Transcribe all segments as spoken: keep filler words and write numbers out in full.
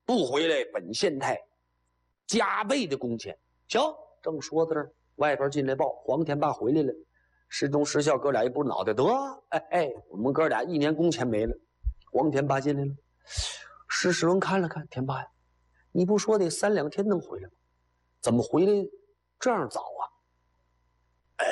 不回来，本县太加倍的工钱。行，正说到这儿，外边进来报，黄天霸回来了。时中时效哥俩一补脑袋，得，哎哎，我们哥俩一年工钱没了。黄天霸进来了，施世荣看了看，天霸呀，你不说得三两天能回来吗？怎么回来这样早啊？哎，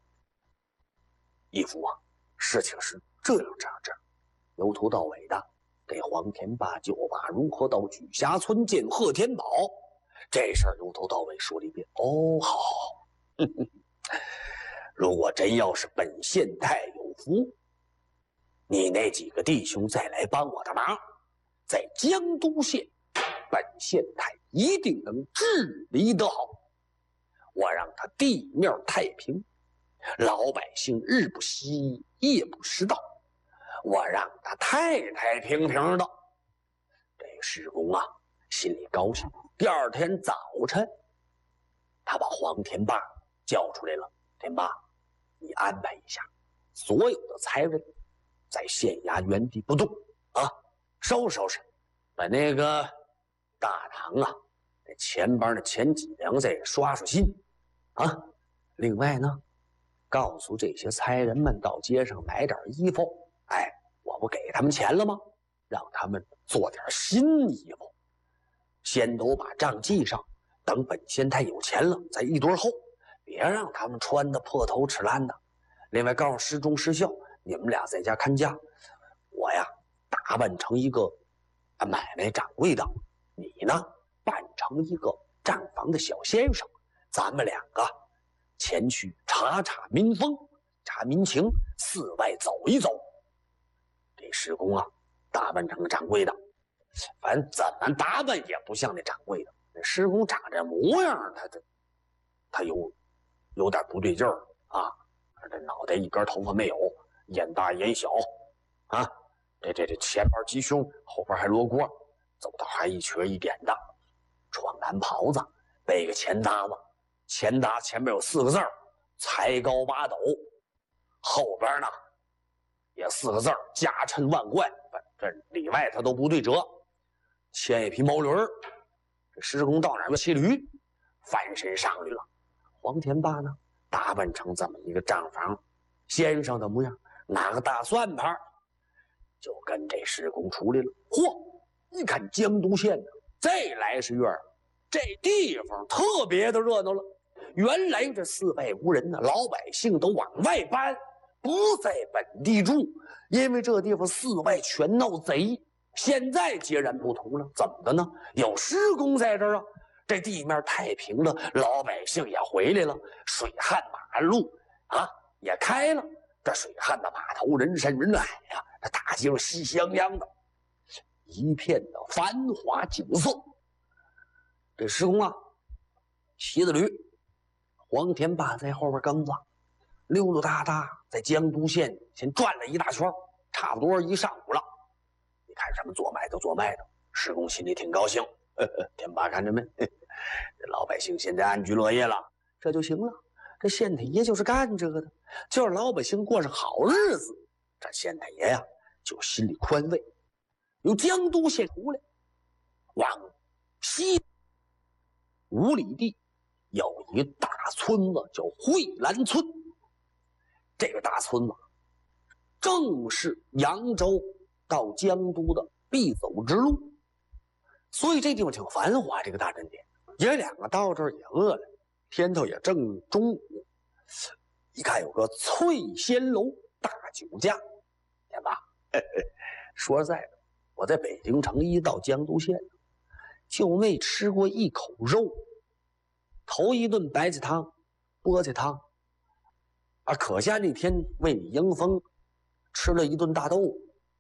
义父啊，事情是这样这样这样，由头到尾的给黄天霸就把如何到举霞村见贺天宝这事儿由头到尾说了一遍。哦，好好好，呵呵，如果真要是本县太有福，你那几个弟兄再来帮我的忙，在江都县，本县太一定能治理得好。我让他地面太平，老百姓日不息，夜不食道。我让他太太平平的。这施公啊，心里高兴。第二天早晨，他把黄天霸叫出来了。天霸，你安排一下，所有的差人在县衙原地不动啊，收拾收拾，把那个大堂啊，这前边的前几梁再刷刷新啊。另外呢，告诉这些差人们到街上买点衣服。哎，我不给他们钱了吗？让他们做点新衣服，先都把账记上，等本县太有钱了再一堆后，别让他们穿的破头吃烂的。另外告诉施中施效，你们俩在家看家，我呀打扮成一个买卖掌柜的，你呢扮成一个账房的小先生，咱们两个前去查查民风，查民情，四外走一走。这施公啊打扮成个掌柜的，反正怎么打扮也不像那掌柜的。那施公长这模样，他他他有有点不对劲儿啊！这脑袋一根头发没有，眼大眼小啊！这这这前边鸡胸，后边还罗锅，走道还一瘸一点的，穿蓝袍子，背个钱搭子，钱搭前面有四个字儿“才高八斗”，后边呢也四个字儿“家趁万贯”，这里外他都不对折。牵一匹毛驴儿，这施公到哪儿要骑驴，翻身上去了。黄天霸呢，打扮成这么一个账房先生的模样，拿个大算盘，就跟这施公出来了。嚯！一看江都县呢，这来是院，这地方特别的热闹了。原来这四外无人呢，老百姓都往外搬，不在本地住，因为这地方四外全闹贼。现在截然不同了，怎么的呢？有施公在这儿啊，这地面太平了，老百姓也回来了，水旱马路啊也开了，这水旱的码头人山人海呀、啊，这大街上喜洋洋的，一片的繁华景色。这施公啊，骑着驴，黄天霸在后边跟着，溜溜达达在江都县先转了一大圈，差不多一上午了。你看什么做卖的做卖的，施公心里挺高兴。呵呵，天霸看着没，这老百姓现在安居乐业了，这就行了。这县太爷就是干这个的，就是老百姓过上好日子，这县太爷呀就心里宽慰。由江都县出来，往西五里地有一大村子叫惠兰村。这个大村子正是扬州到江都的必走之路，所以这地方挺繁华。这个大镇点爷两个到这儿也饿了，天头也正中午，一看有个翠仙楼大酒家。天霸，说实在的，我在北京城一到江都县就没吃过一口肉，头一顿白菜汤菠菜汤啊，可下那天为你迎风吃了一顿大豆腐，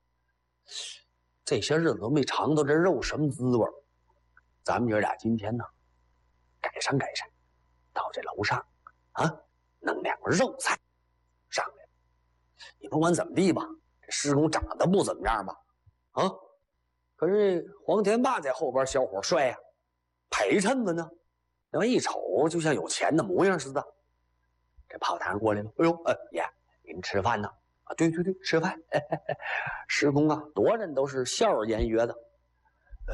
这些日子都没尝到这肉什么滋味。咱们爷俩今天呢改善改善，到这楼上啊弄两个肉菜上来。你不管怎么地吧，这施公长得不怎么样吧啊，可是黄天霸在后边小伙帅呀、啊，陪衬子呢，那么一瞅就像有钱的模样似的。这炮堂过来了，哎呦，呃爷，您吃饭呢？啊，对对对，吃饭。施公啊，多人都是笑而言悦的。